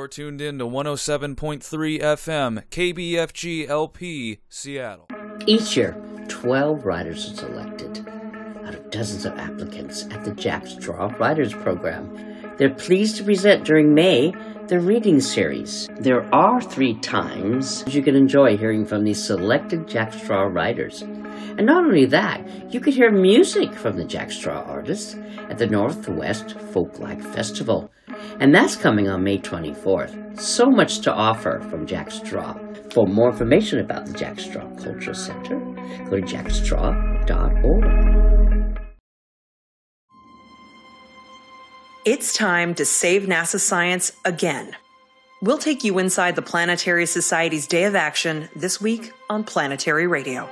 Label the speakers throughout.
Speaker 1: You're tuned in to 107.3 FM, KBFG LP, Seattle.
Speaker 2: Each year, 12 riders are selected out of dozens of applicants at the Jack Straw Riders Program. They're pleased to present during May the reading series. There are 3 times you can enjoy hearing from these selected Jack Straw riders. And not only that, you could hear music from the Jack Straw artists at the Northwest Folklife Festival. And that's coming on May 24th. So much to offer from Jack Straw. For more information about the Jack Straw Cultural Center, go to jackstraw.org.
Speaker 3: It's time to save NASA science again. We'll take you inside the Planetary Society's Day of Action this week on Planetary Radio.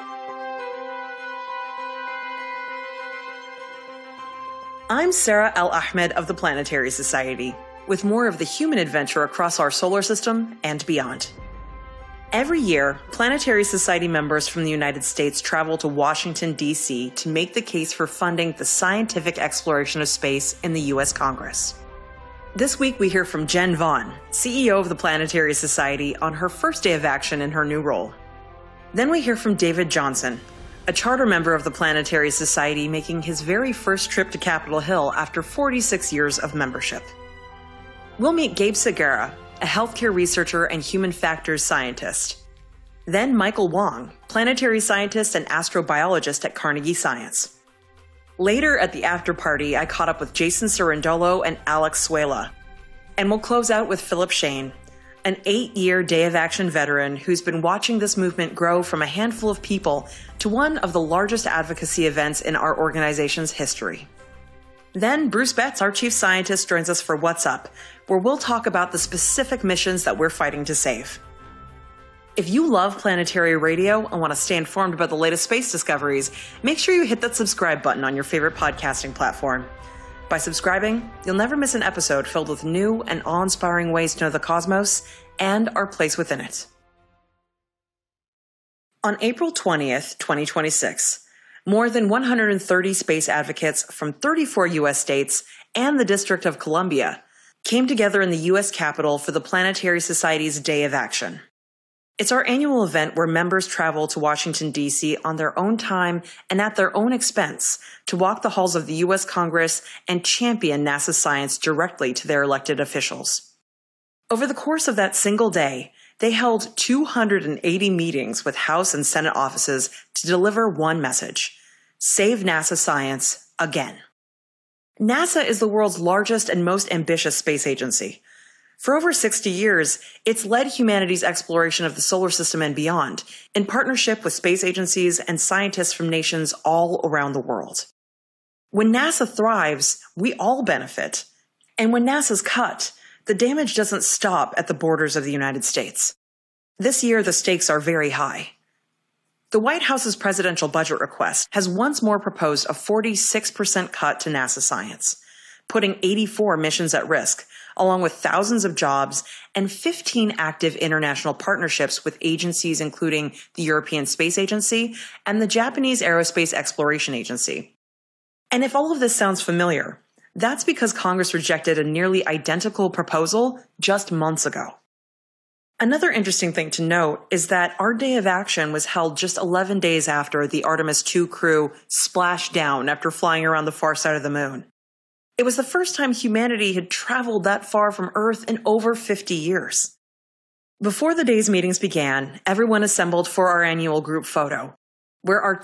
Speaker 3: I'm Sarah Al-Ahmed of the Planetary Society, with more of the human adventure across our solar system and beyond. Every year, Planetary Society members from the United States travel to Washington, D.C. to make the case for funding the scientific exploration of space in the U.S. Congress. This week, we hear from Jen Vaughn, CEO of the Planetary Society, on her first day of action in her new role. Then we hear from David Johnson, a charter member of the Planetary Society making his very first trip to Capitol Hill after 46 years of membership. We'll meet Gabe Segura, a healthcare researcher and human factors scientist. Then Michael Wong, planetary scientist and astrobiologist at Carnegie Science. Later at the after party, I caught up with Jason Cerundolo and Alex Suela. And we'll close out with Philip Shane, an 8-year Day of Action veteran who's been watching this movement grow from a handful of people to one of the largest advocacy events in our organization's history. Then Bruce Betts, our chief scientist, joins us for What's Up, where we'll talk about the specific missions that we're fighting to save. If you love Planetary Radio and want to stay informed about the latest space discoveries, make sure you hit that subscribe button on your favorite podcasting platform. By subscribing, you'll never miss an episode filled with new and awe-inspiring ways to know the cosmos and our place within it. On April 20th, 2026, more than 130 space advocates from 34 U.S. states and the District of Columbia came together in the U.S. Capitol for the Planetary Society's Day of Action. It's our annual event where members travel to Washington, D.C. on their own time and at their own expense to walk the halls of the U.S. Congress and champion NASA science directly to their elected officials. Over the course of that single day, they held 280 meetings with House and Senate offices to deliver one message: save NASA science again. NASA is the world's largest and most ambitious space agency. For over 60 years, it's led humanity's exploration of the solar system and beyond, in partnership with space agencies and scientists from nations all around the world. When NASA thrives, we all benefit. And when NASA's cut, the damage doesn't stop at the borders of the United States. This year, the stakes are very high. The White House's presidential budget request has once more proposed a 46% cut to NASA science, putting 84 missions at risk, along with thousands of jobs and 15 active international partnerships with agencies including the European Space Agency and the Japanese Aerospace Exploration Agency. And if all of this sounds familiar, that's because Congress rejected a nearly identical proposal just months ago. Another interesting thing to note is that our Day of Action was held just 11 days after the Artemis II crew splashed down after flying around the far side of the moon. It was the first time humanity had traveled that far from Earth in over 50 years. Before the day's meetings began, everyone assembled for our annual group photo, where our